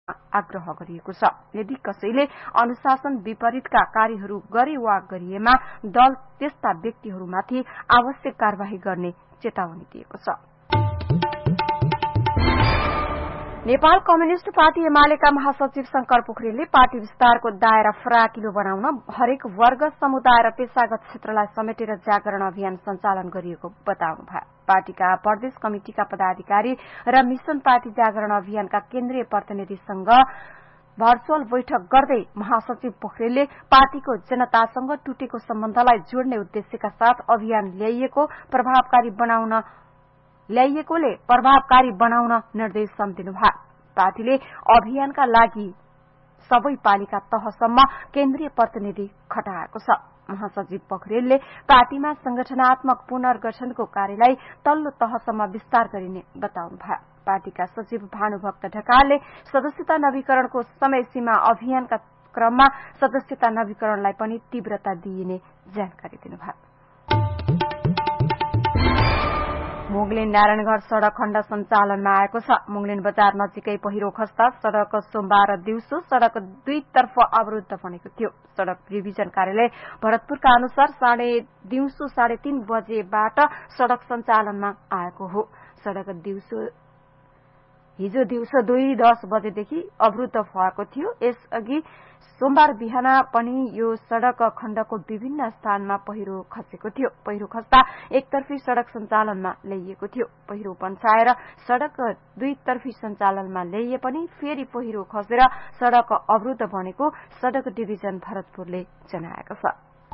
आग्रह गरिएको छ। यदि कसैले अनुशासन विपरीतका कार्यहरू गरे वा गरिएमा दल त्यस्ता व्यक्तिहरूमाथि आवश्यक कार्यवाही गर्ने चेतावनी दिएको छ। नेपाल कम्युनिष्ट पार्टी एमालेका महासचिव शंकर पोखरेलले पार्टी विस्तारको दायरा फराकिलो बनाउन हरेक वर्ग, समुदाय र पेशागत क्षेत्रलाई समेटेर जागरण अभियान सञ्चालन गरिएको बताउनु भयो। पार्टीका प्रदेश कमिटिका पदाधिकारी र मिशन पार्टी जागरण अभियानका केन्द्रीय प्रतिनिधिसँग भर्चुअल बैठक गर्दै महासचिव पोखरेलले पार्टीको जनतासँग टुटेको सम्बन्धलाई जोड्ने उद्देश्यका साथ अभियान ल्याइएकोले प्रभावकारी बनाउन निर्देशन दिनुभयो। पार्टीले अभियानका लागि सबै पालिका तहसम्म केन्द्रीय प्रतिनिधि खटाएको छ। महासचिव पोखरेलले पार्टीमा संगठनात्मक पुनर्गठनको कार्यलाई तल्लो तहसम्म विस्तार गरिने बताउनु भयो। पार्टीका सचिव भानुभक्त ढकालले सदस्यता नवीकरणको समय सीमा अभियानका क्रममा सदस्यता नवीकरणलाई पनि तीव्रता दिइने जानकारी दिनुभयो। मुगलिन नारायणगढ़ सड़क खण्ड सञ्चालनमा आएको छ। मुगलिन बजार नजिकै पहिरो खस्दा सड़क सोमबार दिउँसो सड़क दुईतर्फ अवरुद्ध बनेको थियो। सड़क डिभिजन कार्यालय भरतपुरका अनुसार दिउँसो 3:30 बजेबाट सड़क सञ्चालनमा आएको हो। सड़क हिजो दिउँसो 2:10 बजेदेखि अवरुद्ध भएको थियो। यसअघि सोमबार बिहान पनि यो सड़क खण्डको विभिन्न स्थानमा पहिरो खसेको थियो। पहिरो खस्दा एकतर्फी सड़क सञ्चालनमा ल्याइएको थियो। पहिरो पन्छाएर सड़क दुईतर्फी सञ्चालनमा ल्याइए पनि फेरि पहिरो खसेर सड़क अवरुद्ध बनेको सड़क डिभिजन भरतपुरले जनाएको छ।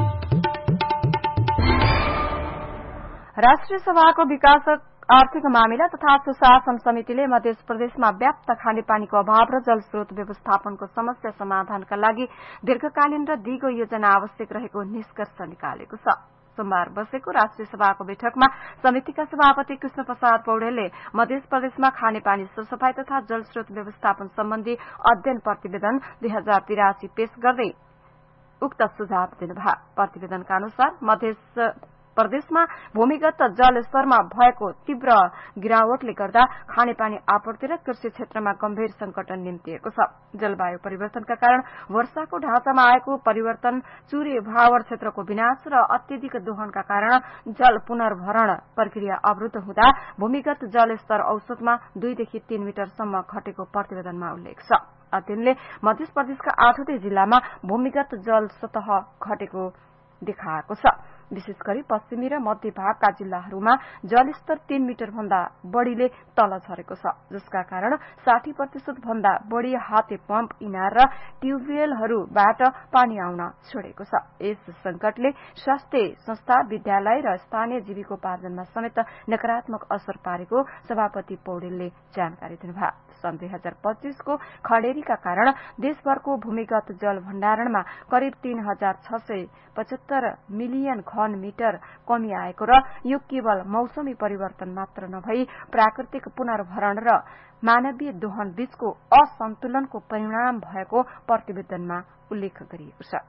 राष्ट्रिय सभाको विकास आर्थिक मामिला तथा सुशासन समितिले मध्य प्रदेशमा व्याप्त खानेपानीको अभाव र जलस्रोत व्यवस्थापनको समस्या समाधानका लागि दीर्घकालीन र दिगो योजना आवश्यक रहेको निष्कर्ष निकालेको छ। सोमबार बसेको राष्ट्रिय सभाको बैठकमा समितिका सभापति कृष्ण प्रसाद पौडेलले मध्य प्रदेशमा खानेपानी सरसफाई तथा जलस्रोत व्यवस्थापन सम्बन्धी अध्ययन प्रतिवेदन 2083 पेश गर्दै उक्त सुझाव दिनुभयो। प्रतिवेदनका अनुसार मध्य प्रदेशमा भूमिगत जल स्तरमा भएको तीव्र गिरावटले गर्दा खानेपानी आपूर्ति र कृषि क्षेत्रमा गम्भीर संकट निम्तिएको छ। जलवायु परिवर्तनका कारण वर्षाको ढाँचामा आएको परिवर्तन, चुरे भावर क्षेत्रको विनाश र अत्यधिक दोहनका कारण जल पुनर्भरण प्रक्रिया अवरुद्ध हुँदा भूमिगत जल स्तर औसतमा 2 देखि 3 मिटरसम्म घटेको प्रतिवेदनमा उल्लेख छ। अध्ययनले मध्य प्रदेशका 8वटै जिल्लामा भूमिगत जल सतह घटेको देखाएको छ। विशेष गरी पश्चिमी र मध्य भागका जिल्लाहरूमा जलस्तर 3 मिटर भन्दा बढ़ीले तल झरेको छ, जसका कारण 60% भन्दा बढ़ी हाते पम्प, इनार र ट्युबवेलहरूबाट पानी आउन छोडेको छ। यस संकटले स्वास्थ्य संस्था, विद्यालय र स्थानीय जीविकोपार्जनमा समेत नकारात्मक असर पारेको सभापति पौडेलले जानकारी दिनुभयो। सन् 2025 को खडेरीका कारण देशभरको भूमिगत जल भण्डारणमा करिब 3675 मिलियन घन मिटर कमी आएको र यो केवल मौसमी परिवर्तन मात्र नभई प्राकृतिक पुनर्भरण र मानवीय दोहन बीचको असन्तुलनको परिणाम भएको प्रतिवेदनमा उल्लेख गरिएको छ।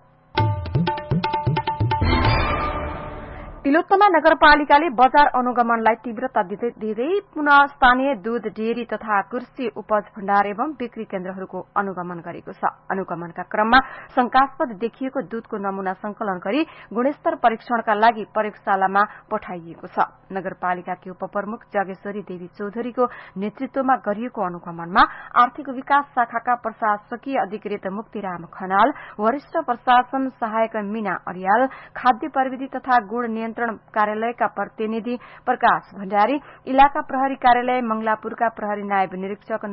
तिलोत्तमा नगरपालिकाले बजार अनुगमनलाई तीव्रता दिँदै पुनः स्थानीय दूध डेयरी तथा कृषि उपज भण्डार एवं बिक्री केन्द्रहरूको अनुगमन गरेको छ। अनुगमनका क्रममा शंकास्पद देखिएको दूधको नमूना संकलन गरी गुणस्तर परीक्षणका लागि प्रयोगशालामा पठाइएको छ। नगरपालिकाकी उपप्रमुख जगेश्वरी देवी चौधरीको नेतृत्वमा गरिएको अनुगमनमा आर्थिक विकास शाखाका प्रशासकीय अधिकृत मुक्तिराम खनाल, वरिष्ठ प्रशासन सहायक मीना अरियाल, खाद्य प्रविधि तथा गुण नियन्त्रण कार्यालयका प्रतिनिधि प्रकाश भण्डारी, इलाका प्रहरी कार्यालय मंगलापुरका प्रहरी नायब निरीक्षक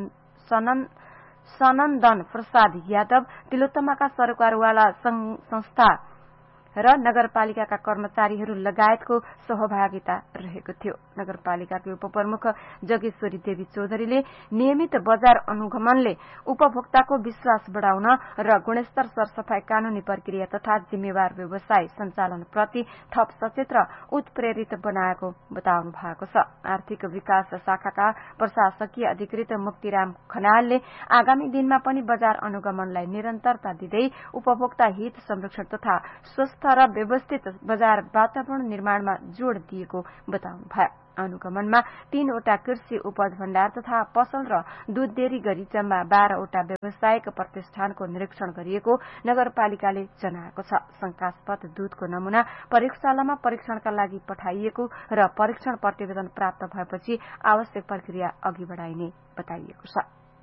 सनन्दन प्रसाद यादव, तिलोत्तमाका सरकारवाला संस्था र नगरपालिकाका कर्मचारीहरू लगायतको सहभागिता रहेको थियो। नगरपालिकाकी उपप्रमुख जगेश्वरी देवी चौधरीले नियमित बजार अनुगमनले उपभोक्ताको विश्वास बढ़ाउन र गुणस्तर सरसफाई कानूनी प्रक्रिया तथा जिम्मेवार व्यवसाय सञ्चालनप्रति थप सचेत र उत्प्रेरित बनाएको बताउनु भएको छ। आर्थिक विकास शाखाका प्रशासकीय अधिकृत मुक्तिराम खनालले आगामी दिनमा पनि बजार अनुगमनलाई निरन्तरता दिँदै उपभोक्ता हित संरक्षण तथा स्वस्थ र व्यवस्थित बजार वातावरण निर्माणमा जोड़ दिएको बताउनु भयो। अनुगमनमा 3 वटा कृषि उपज भण्डार तथा पसल र दूध डेरी गरी जम्मा 12 वटा व्यावसायिक प्रतिष्ठानको निरीक्षण गरिएको नगरपालिकाले जनाएको छ। शंकास्पद दूधको नमूना प्रयोगशालामा परीक्षणका लागि पठाइएको र परीक्षण प्रतिवेदन प्राप्त भएपछि आवश्यक प्रक्रिया अघि बढ़ाइने बताइएको छ।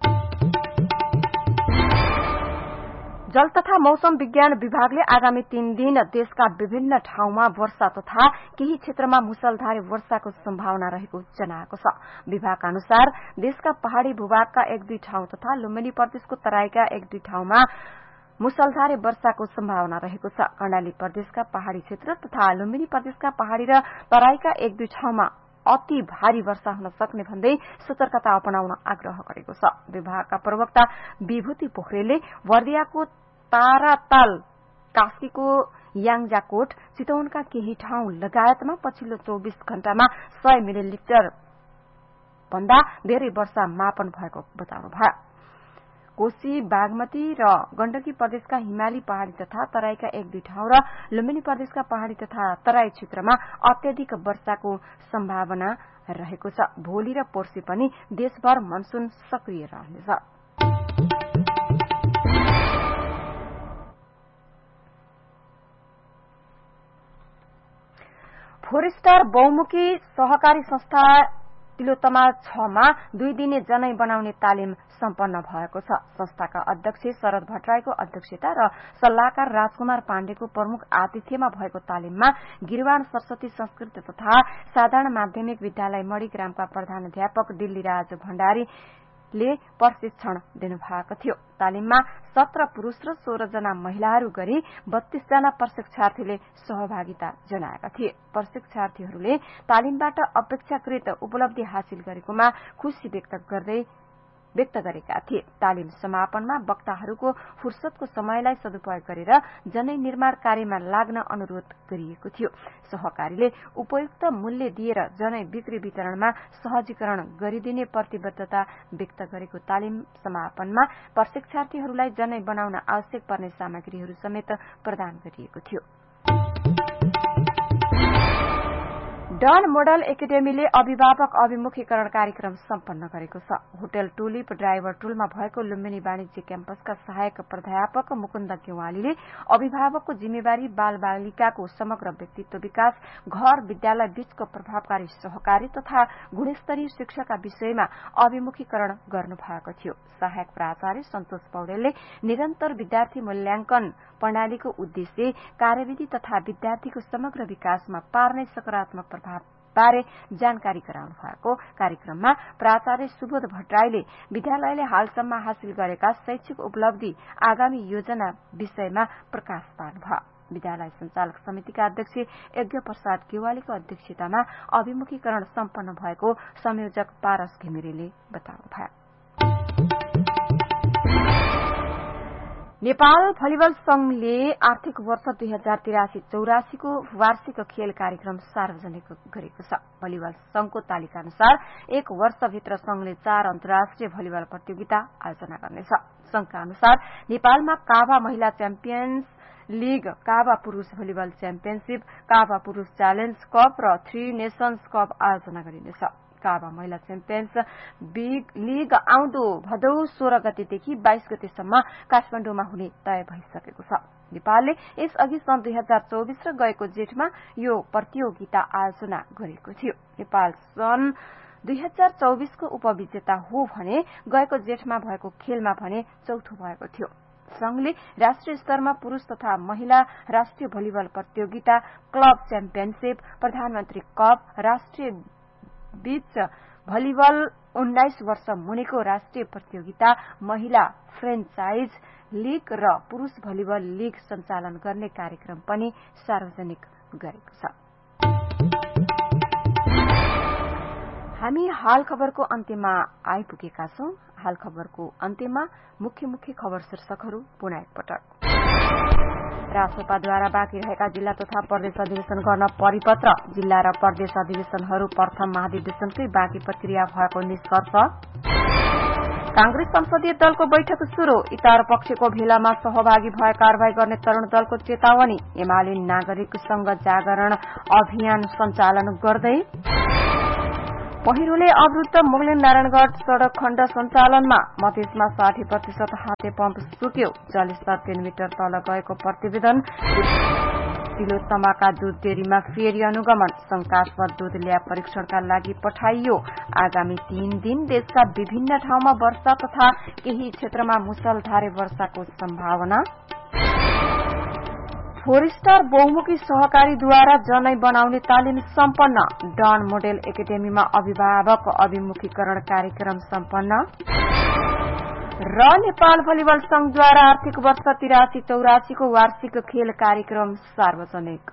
जल तथा मौसम विज्ञान विभागले आगामी 3 दिन देशका विभिन्न ठाउँमा वर्षा तथा केही क्षेत्रमा मुसलधारे वर्षाको सम्भावना रहेको जनाएको छ। विभागका अनुसार देशका पहाड़ी भूभागका 1-2 ठाउँ तथा लुम्बिनी प्रदेशको तराईका 1-2 ठाउँमा मुसलधारे वर्षाको सम्भावना रहेको छ। कर्णाली प्रदेशका पहाड़ी क्षेत्र तथा लुम्बिनी प्रदेशका पहाड़ी र तराईका 1-2 ठाउँमा अति भारी वर्षा हुन सक्ने भन्दै सतर्कता अपनाउन आग्रह गरेको छ। विभागका प्रवक्ता विभूति पोखरेलले बर्दियाको ताराताल, कास्कीको याङजाकोट, चितवनका केही ठाउँ लगायतमा पछिल्लो 24 घण्टामा 100 मिलिलिटर भन्दा धेरै वर्षा मापन भएको बताउनुभयो। कोशी, बागमती र गण्डकी प्रदेशका हिमाली पहाड़ी तथा तराईका 1-2 ठाउँ र लुम्बिनी प्रदेशका पहाड़ी तथा तराई क्षेत्रमा अत्यधिक वर्षाको सम्भावना रहेको छ। भोलि र पर्सि पनि देशभर मनसून सक्रिय रहनेछ। फोरेस्टर बहुमुखी सहकारी संस्था तिलोत्तमा 6 मा 2 दिने जनै बनाउने तालिम सम्पन्न भएको छ। संस्थाका अध्यक्ष शरद भट्टराईको अध्यक्षता र सल्लाहकार राजकुमार पाण्डेको प्रमुख आतिथ्यमा भएको तालिममा गिरवान सरस्वती संस्कृत तथा साधारण माध्यमिक विद्यालय मणिग्रामका प्रधानाध्यापक दिल्लीराज भण्डारीले प्रशिक्षण दिनुभएको थियो। तालिममा 17 पुरूष र 16 जना महिलाहरू गरी 32 जना प्रशिक्षार्थीले सहभागिता जनाएका थिए। प्रशिक्षार्थीहरूले तालिमबाट अपेक्षाकृत उपलब्धि हासिल गरेकोमा खुशी व्यक्त गरेका थिए। तालिम समापनमा वक्ताहरूको फुर्सदको समयलाई सदुपयोग गरेर जनै निर्माण कार्यमा लाग्न अनुरोध गरिएको थियो। सहकारीले उपयुक्त मूल्य दिएर जनै बिक्री वितरणमा सहजीकरण गरिदिने प्रतिबद्धता व्यक्त गरेको तालिम समापनमा प्रशिक्षार्थीहरूलाई जनै बनाउन आवश्यक पर्ने सामग्रीहरू समेत प्रदान गरिएको थियो। डन मोडल एकाडेमीले अभिभावक अभिमुखीकरण कार्यक्रम सम्पन्न गरेको छ। होटल टुलिप ड्राइभर टुलमा भएको लुम्बिनी वाणिज्य क्याम्पसका सहायक प्राध्यापक मुकुन्द गेवालीले अभिभावकको जिम्मेवारी बाल बालिकाको समग्र व्यक्तित्व विकास, घर विद्यालय बीचको प्रभावकारी सहकारी तथा गुणस्तरीय शिक्षाका विषयमा अभिमुखीकरण गर्नुभएको थियो। सहायक प्राचार्य सन्तोष पौडेलले निरन्तर विद्यार्थी मूल्याङ्कन प्रणालीको उद्देश्य, कार्यविधि तथा विद्यार्थीको समग्र विकासमा पार्ने सकारात्मक प्रभाव बारे जानकारी गराउनु भएको कार्यक्रममा प्राचार्य सुबोध भट्टराईले विद्यालयले हालसम्म हासिल गरेका शैक्षिक उपलब्धि, आगामी योजना विषयमा प्रकाश पार्नुभयो। विद्यालय संचालक समितिका अध्यक्ष यज्ञ प्रसाद गेवालीको अध्यक्षतामा अभिमुखीकरण सम्पन्न भएको संयोजक पारस घिमिरेले बताउनुभयो। नेपाल भलिबल संघले आर्थिक वर्ष 2083-84 को वार्षिक खेल कार्यक्रम सार्वजनिक गरेको छ। भलिबल संघको तालिका अनुसार एक वर्षभित्र संघले 4 अन्तर्राष्ट्रिय भलिबल प्रतियोगिता आयोजना गर्नेछ। संघका अनुसार नेपालमा काभा महिला च्याम्पियन्स लीग, काभा पुरूष भलिबल च्याम्पियनशीप, काभा पुरूष च्यालेन्ज कप र 3 नेशन्स कप आयोजना गरिनेछ। काभा महिला च्याम्पियन्स लीग आउँदो भदौ 16 गतेदेखि 22 गतेसम्म काठमाडौँमा हुने तय भइसकेको छ। नेपालले यसअघि सन् 2024 र गएको जेठमा यो प्रतियोगिता आयोजना गरेको थियो। नेपाल सन् 2024 को उपविजेता हो भने गएको जेठमा भएको खेलमा भने चौथो भएको थियो। संघले राष्ट्रिय स्तरमा पुरूष तथा महिला राष्ट्रिय भलिबल प्रतियोगिता, क्लब च्याम्पियनशीप, प्रधानमन्त्री कप, राष्ट्रिय बीच भलिबल 19 वर्ष मुनिको राष्ट्रिय प्रतियोगिता, महिला फ्रेन्चाइज लीग र पुरूष भलिबल लीग सञ्चालन गर्ने कार्यक्रम पनि सार्वजनिक गरेको छ। हामी हाल खबरको अन्त्यमा आइपुगेका छौं। हाल खबरको अन्त्यमा मुख्य खबर शीर्षकहरू पुनः एकपटक। रासोपाद्वारा बाँकी रहेका जिल्ला तथा प्रदेश अधिवेशन गर्न परिपत्र, जिल्ला र प्रदेश अधिवेशनहरू प्रथम महाधिवेशनकै बाँकी प्रक्रिया भएको निष्कर्ष। कांग्रेस संसदीय दलको बैठक शुरू, इतार पक्षको भेलामा सहभागी भए कारवाही गर्ने तरूण दलको चेतावनी। एमाले नागरिक संघ जागरण अभियान सञ्चालन गर्दै पहिरोले अवरुद्ध मुगलिन नारायणगढ़ सड़क खण्ड सञ्चालनमा मधेसमा 60% हाते पम्प सुक्यो। जलस्तर 3 मिटर तल गएको प्रतिवेदन। तिलोत्तमाका दूध डेरीमा फेरि अनुगमन। शंकास्पद दूध ल्याब परीक्षणका लागि पठाइयो। आगामी 3 दिन देशका विभिन्न ठाउँमा वर्षा तथा केही क्षेत्रमा मुसलधारे वर्षाको सम्भावना। फोरस्टार बहुमुखी सहकारीद्वारा जनै बनाउने तालिम सम्पन्न। डन मोडेल एकाडेमीमा अभिभावक अभिमुखीकरण कार्यक्रम सम्पन्न। र नेपाल भलिबल संघद्वारा आर्थिक वर्ष 83-84 को वार्षिक खेल कार्यक्रम सार्वजनिक।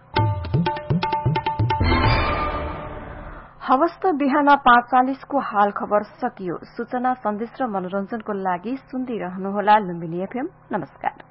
हवस्त बिहान 5:40 को हाल खबर सकियो। सूचना सन्देश र मनोरञ्जनको लागि सुन्दै रहनुहोला लुम्बिनी एफएम। नमस्कार।